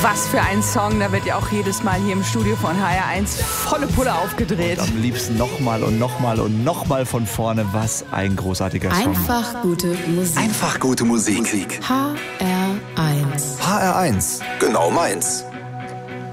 Was für ein Song, da wird ja auch jedes Mal hier im Studio von HR1 volle Pulle aufgedreht. Und am liebsten nochmal und nochmal und nochmal von vorne. Was ein großartiger Song. Einfach gute Musik. Einfach gute Musik. HR1. HR1, genau meins.